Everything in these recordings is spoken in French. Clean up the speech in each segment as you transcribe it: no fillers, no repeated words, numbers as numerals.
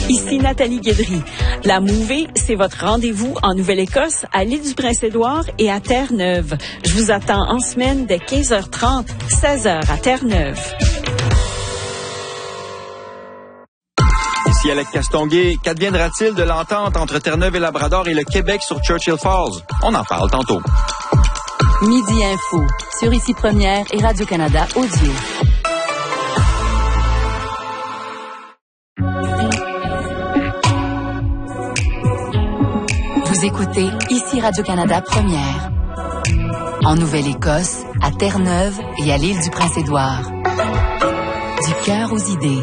Ici Nathalie Guédry. La Mouvée, c'est votre rendez-vous en Nouvelle-Écosse, à l'île du Prince-Édouard et à Terre-Neuve. Je vous attends en semaine dès 15h30, 16h à Terre-Neuve. Ici Alec Castonguay. Qu'adviendra-t-il de l'entente entre Terre-Neuve et Labrador et le Québec sur Churchill Falls? On en parle tantôt. Midi Info, sur Ici Première et Radio-Canada Audio. Vous écoutez Ici Radio-Canada Première. En Nouvelle-Écosse, à Terre-Neuve et à l'île du Prince-Édouard. Du cœur aux idées.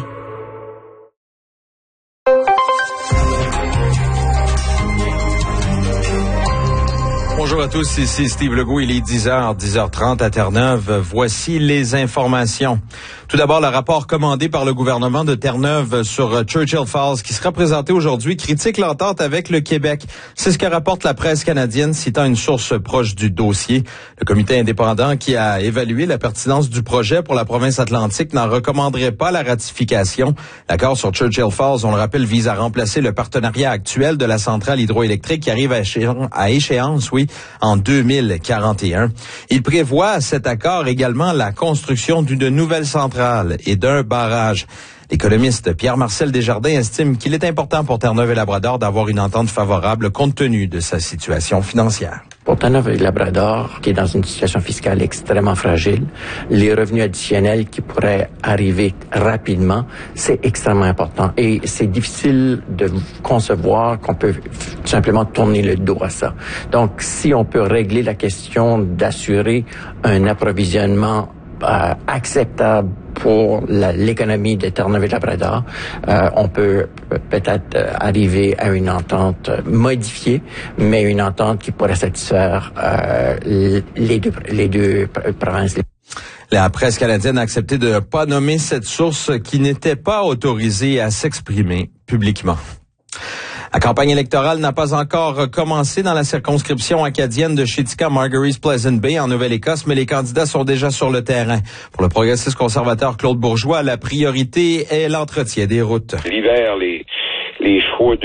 Bonjour à tous, ici Steve Legault, il est 10h30 à Terre-Neuve. Voici les informations. Tout d'abord, le rapport commandé par le gouvernement de Terre-Neuve sur Churchill Falls, qui sera présenté aujourd'hui, critique l'entente avec le Québec. C'est ce que rapporte la presse canadienne, citant une source proche du dossier. Le comité indépendant qui a évalué la pertinence du projet pour la province atlantique n'en recommanderait pas la ratification. L'accord sur Churchill Falls, on le rappelle, vise à remplacer le partenariat actuel de la centrale hydroélectrique qui arrive à échéance, en 2041. Il prévoit, cet accord, également la construction d'une nouvelle centrale et d'un barrage. L'économiste Pierre-Marcel Desjardins estime qu'il est important pour Terre-Neuve et Labrador d'avoir une entente favorable compte tenu de sa situation financière. Pour Terre-Neuve et Labrador, qui est dans une situation fiscale extrêmement fragile, les revenus additionnels qui pourraient arriver rapidement, c'est extrêmement important. Et c'est difficile de concevoir qu'on peut tout simplement tourner le dos à ça. Donc, si on peut régler la question d'assurer un approvisionnement acceptable pour l'économie de Terre-Neuve et Labrador, on peut peut-être arriver à une entente modifiée, mais une entente qui pourrait satisfaire les deux provinces. La presse canadienne a accepté de ne pas nommer cette source qui n'était pas autorisée à s'exprimer publiquement. La campagne électorale n'a pas encore commencé dans la circonscription acadienne de Shetika-Margareys-Pleasant Bay en Nouvelle-Écosse, mais les candidats sont déjà sur le terrain. Pour le progressiste conservateur Claude Bourgeois, la priorité est l'entretien des routes. L'hiver, les choix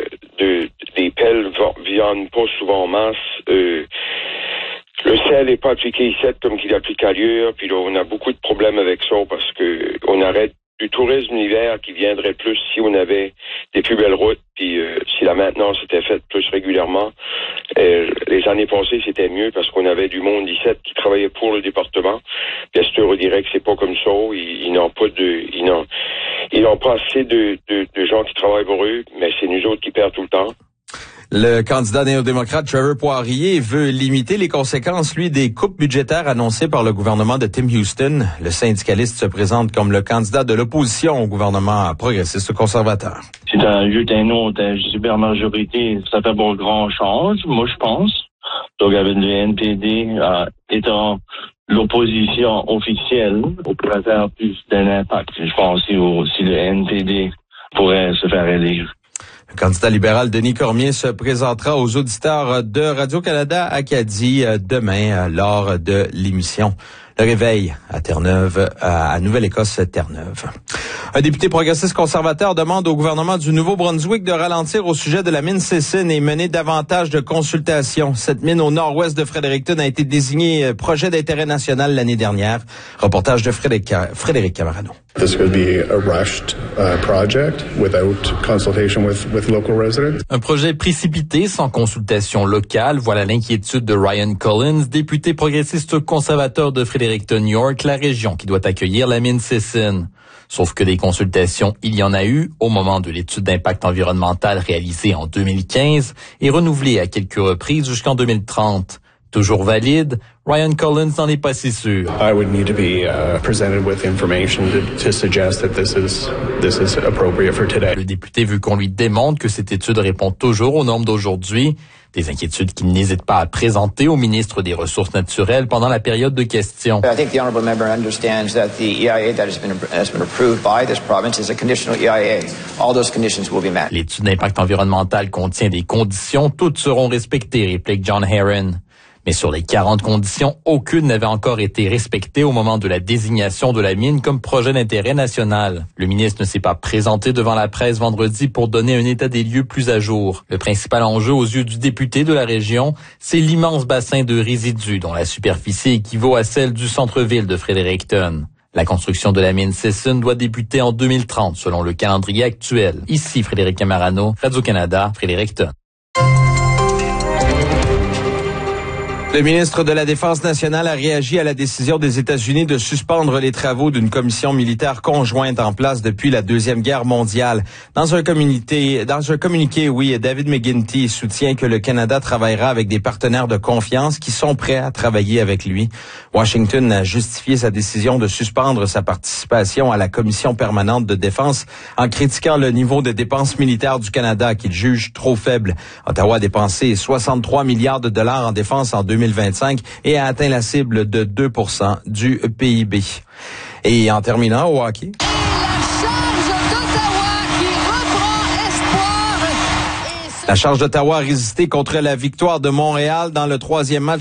des pelles viennent pas souvent en masse. Le sel n'est pas appliqué ici comme qu'il applique ailleurs, puis là, on a beaucoup de problèmes avec ça parce que on arrête du tourisme l'hiver qui viendrait plus si on avait des plus belles routes, puis si la maintenance était faite plus régulièrement. Les années passées, c'était mieux parce qu'on avait du monde ici qui travaillait pour le département. Bien sûr, on dirait que c'est pas comme ça. Ils n'ont pas assez de gens qui travaillent pour eux, mais c'est nous autres qui perdons tout le temps. Le candidat néo-démocrate Trevor Poirier veut limiter les conséquences, lui, des coupes budgétaires annoncées par le gouvernement de Tim Houston. Le syndicaliste se présente comme le candidat de l'opposition au gouvernement progressiste conservateur. Si tu ajoutes un autre super majorité, ça fait pas grand chose, moi je pense. Donc avec le NPD étant l'opposition officielle, on pourrait faire plus d'un impact. Je pense si le NPD pourrait se faire élire. Le candidat libéral Denis Cormier se présentera aux auditeurs de Radio-Canada Acadie demain lors de l'émission Le Réveil à Terre-Neuve, à Nouvelle-Écosse, Terre-Neuve. Un député progressiste conservateur demande au gouvernement du Nouveau-Brunswick de ralentir au sujet de la mine Sissin et mener davantage de consultations. Cette mine au nord-ouest de Fredericton a été désignée projet d'intérêt national l'année dernière. Reportage de Frédéric Camarano. This could be a rushed project without consultation with local residents. Un projet précipité sans consultation locale, voilà l'inquiétude de Ryan Collins, député progressiste conservateur de Fredericton York, la région qui doit accueillir la mine Sissin. Sauf que des consultations, il y en a eu au moment de l'étude d'impact environnemental réalisée en 2015 et renouvelée à quelques reprises jusqu'en 2030. Toujours valide, Ryan Collins n'en est pas si sûr. I would need to be presented with information to suggest that this is appropriate for today. Le député veut qu'on lui démontre que cette étude répond toujours aux normes d'aujourd'hui. Des inquiétudes qu'il n'hésite pas à présenter au ministre des Ressources naturelles pendant la période de questions. I think the honourable member understands that the EIA that has been approved by this province is a conditional EIA. All those conditions will be met. L'étude d'impact environnemental contient des conditions, toutes seront respectées, réplique John Herron. Mais sur les 40 conditions, aucune n'avait encore été respectée au moment de la désignation de la mine comme projet d'intérêt national. Le ministre ne s'est pas présenté devant la presse vendredi pour donner un état des lieux plus à jour. Le principal enjeu aux yeux du député de la région, c'est l'immense bassin de résidus dont la superficie équivaut à celle du centre-ville de Fredericton. La construction de la mine Sisson doit débuter en 2030 selon le calendrier actuel. Ici Frédéric Camarano, Radio-Canada, Fredericton. Le ministre de la Défense nationale a réagi à la décision des États-Unis de suspendre les travaux d'une commission militaire conjointe en place depuis la Deuxième Guerre mondiale. Dans un communiqué, David McGuinty soutient que le Canada travaillera avec des partenaires de confiance qui sont prêts à travailler avec lui. Washington a justifié sa décision de suspendre sa participation à la commission permanente de défense en critiquant le niveau de dépenses militaires du Canada qu'il juge trop faible. Ottawa a dépensé 63 milliards de dollars en défense en 2025 et a atteint la cible de 2% du PIB. Et en terminant au hockey. La Charge d'Ottawa a résisté contre la victoire de Montréal dans le troisième match